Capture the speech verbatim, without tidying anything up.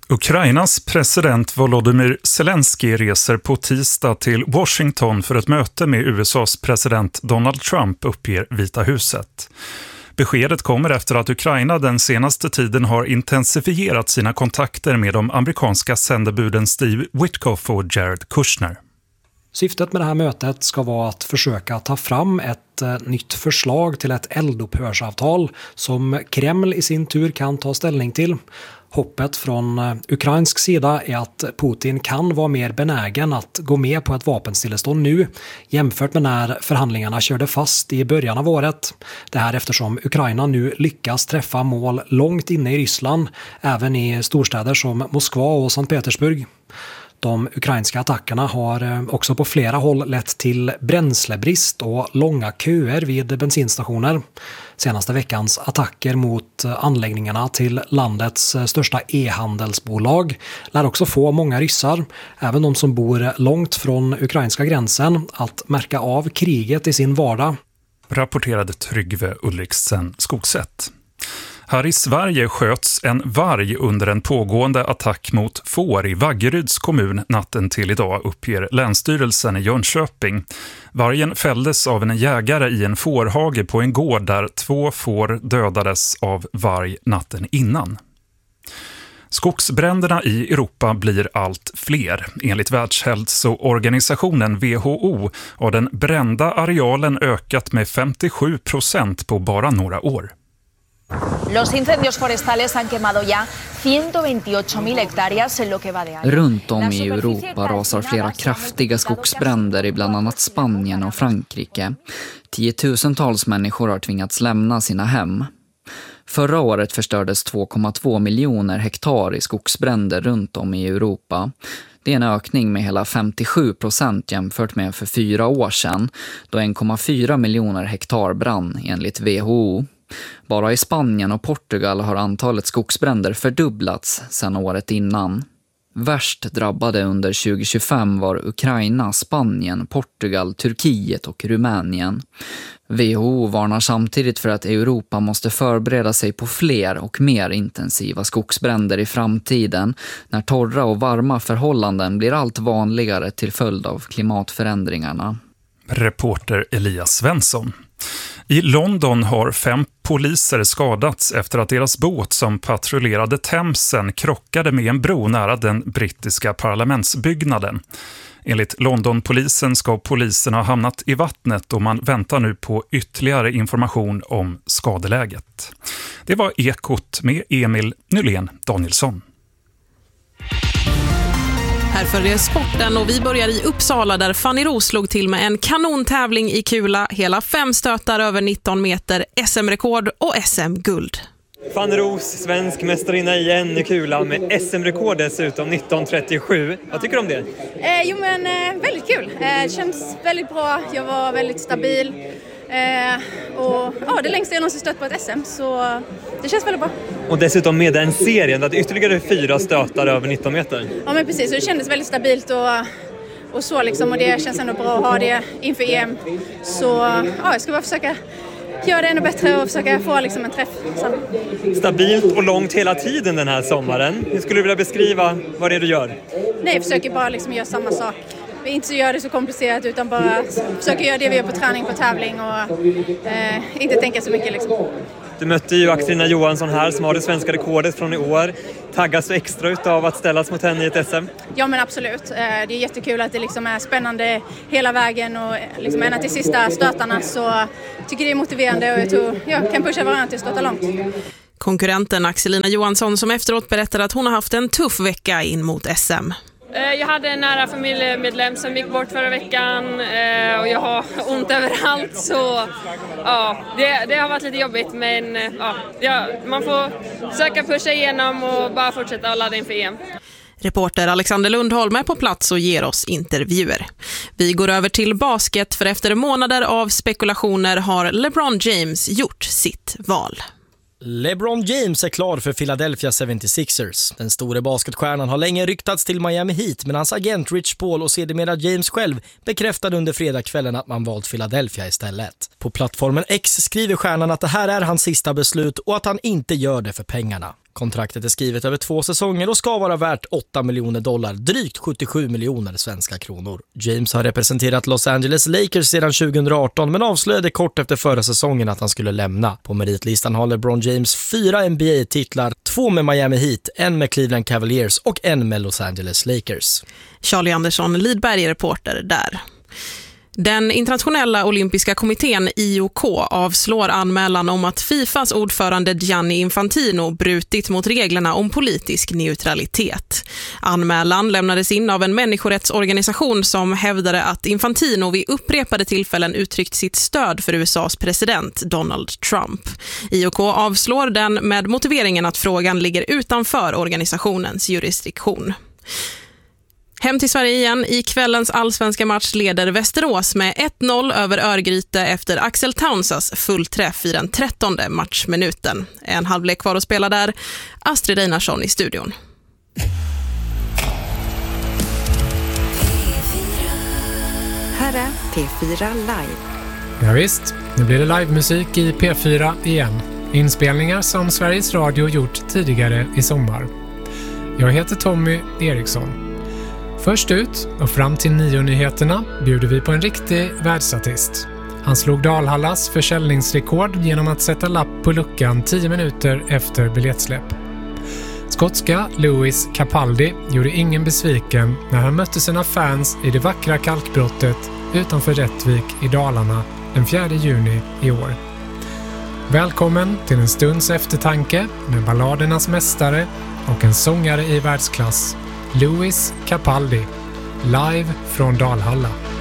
Ukrainas president Volodymyr Zelensky reser på tisdag till Washington för ett möte med U S A:s president Donald Trump, uppger Vita huset. Beskedet kommer efter att Ukraina den senaste tiden har intensifierat sina kontakter med de amerikanska sändebuden Steve Witkoff och Jared Kushner. Syftet med det här mötet ska vara att försöka ta fram ett eh, nytt förslag till ett eldupphörsavtal som Kreml i sin tur kan ta ställning till. Hoppet från eh, ukrainsk sida är att Putin kan vara mer benägen att gå med på ett vapenstillestånd nu jämfört med när förhandlingarna körde fast i början av året. Det här eftersom Ukraina nu lyckas träffa mål långt inne i Ryssland, även i storstäder som Moskva och Sankt Petersburg. De ukrainska attackerna har också på flera håll lett till bränslebrist och långa köer vid bensinstationer. Senaste veckans attacker mot anläggningarna till landets största e-handelsbolag lär också få många ryssar, även de som bor långt från ukrainska gränsen, att märka av kriget i sin vardag. Rapporterade Tryggve Ulriksen Skogsätt. Här i Sverige sköts en varg under en pågående attack mot får i Vaggeryds kommun natten till idag, uppger Länsstyrelsen i Jönköping. Vargen fälldes av en jägare i en fårhage på en gård där två får dödades av varg natten innan. Skogsbränderna i Europa blir allt fler. Enligt Världshälsoorganisationen W H O har den brända arealen ökat med femtiosju procent på bara några år. Los incendios forestales han quemado ya ciento veintiocho mil hectáreas en lo que va de año. Runt om i Europa rasar flera kraftiga skogsbränder i bland annat Spanien och Frankrike. Tiotusentals människor har tvingats lämna sina hem. Förra året förstördes två komma två miljoner hektar i skogsbränder runt om i Europa. Det är en ökning med hela femtiosju procent jämfört med för fyra år sedan, då en komma fyra miljoner hektar brann enligt W H O. Bara i Spanien och Portugal har antalet skogsbränder fördubblats sedan året innan. Värst drabbade under tjugo tjugofem var Ukraina, Spanien, Portugal, Turkiet och Rumänien. W H O varnar samtidigt för att Europa måste förbereda sig på fler och mer intensiva skogsbränder i framtiden när torra och varma förhållanden blir allt vanligare till följd av klimatförändringarna. Reporter Elias Svensson. I London har fem poliser skadats efter att deras båt som patrullerade Themsen krockade med en bro nära den brittiska parlamentsbyggnaden. Enligt Londonpolisen ska polisen ha hamnat i vattnet och man väntar nu på ytterligare information om skadeläget. Det var Ekot med Emil Nylén Danielsson. Här följer sporten och vi börjar i Uppsala där Fanny Ros slog till med en kanontävling i kula. Hela fem stötar över nitton meter, S M-rekord och S M-guld. Fanny Ros, svensk mästarinna igen i kula med S M-rekord dessutom nitton trettiosju. Vad tycker du om det? Eh, jo men eh, väldigt kul. Eh, det känns väldigt bra. Jag var väldigt stabil. Eh, och ja, det längsta jag någonsin stött på ett S M, så det känns väldigt bra. Och dessutom med den serien, att ytterligare fyra stötar över nitton meter. Ja men precis, och det kändes väldigt stabilt och, och så liksom, och det känns ändå bra att ha det inför E M. Så ja, jag ska bara försöka göra det ännu bättre och försöka få liksom en träff. Så. Stabilt och långt hela tiden den här sommaren. Hur skulle du vilja beskriva vad det är du gör? Nej, jag försöker bara liksom göra samma sak. Vi inte gör det så komplicerat utan bara försöker göra det vi gör på träning, på tävling och eh, inte tänka så mycket liksom. Du mötte ju Axelina Johansson här som har det svenska rekordet från i år. Taggas du extra ut av att ställas mot henne i ett S M? Ja men absolut. Det är jättekul att det liksom är spännande hela vägen och liksom ända till sista stötarna, så tycker det är motiverande och jag tror jag kan pusha varandra till att stöta långt. Konkurrenten Axelina Johansson som efteråt berättade att hon har haft en tuff vecka in mot S M. Jag hade en nära familjemedlem som gick bort förra veckan och jag har ont överallt, så ja, det, det har varit lite jobbigt, men ja, man får försöka pusha igenom och bara fortsätta att ladda inför E M. Reporter Alexander Lundholm är på plats och ger oss intervjuer. Vi går över till basket, för efter månader av spekulationer har LeBron James gjort sitt val. LeBron James är klar för Philadelphia seventy-sixers. Den store basketstjärnan har länge ryktats till Miami Heat, men hans agent Rich Paul och sedermera James själv bekräftade under fredagskvällen att man valt Philadelphia istället. På plattformen X skriver stjärnan att det här är hans sista beslut och att han inte gör det för pengarna. Kontraktet är skrivet över två säsonger och ska vara värt åtta miljoner dollar, drygt sjuttiosju miljoner svenska kronor. James har representerat Los Angeles Lakers sedan tjugoarton men avslöjade kort efter förra säsongen att han skulle lämna. På meritlistan har LeBron James fyra N B A-titlar, två med Miami Heat, en med Cleveland Cavaliers och en med Los Angeles Lakers. Charlie Andersson, Lidberg, reporter där. Den internationella olympiska kommittén I O K avslår anmälan om att Fifas ordförande Gianni Infantino brutit mot reglerna om politisk neutralitet. Anmälan lämnades in av en människorättsorganisation som hävdade att Infantino vid upprepade tillfällen uttryckt sitt stöd för U S A:s president Donald Trump. I O K avslår den med motiveringen att frågan ligger utanför organisationens jurisdiktion. Hem till Sverige igen. I kvällens allsvenska match leder Västerås med ett noll över Örgryte efter Axel Townsas fullträff i den trettonde matchminuten. En halvlek kvar att spela där. Astrid Einarsson i studion. Här är P fyra Live. Ja visst, nu blir det livemusik i P fyra igen. Inspelningar som Sveriges Radio gjort tidigare i sommar. Jag heter Tommy Eriksson. Först ut och fram till nio nyheterna bjuder vi på en riktig världsartist. Han slog Dalhallas försäljningsrekord genom att sätta lapp på luckan tio minuter efter biljettsläpp. Skotska Lewis Capaldi gjorde ingen besviken när han mötte sina fans i det vackra kalkbrottet utanför Rättvik i Dalarna den fjärde juni i år. Välkommen till en stunds eftertanke med balladernas mästare och en sångare i världsklass, Lewis Capaldi, live från Dalhalla.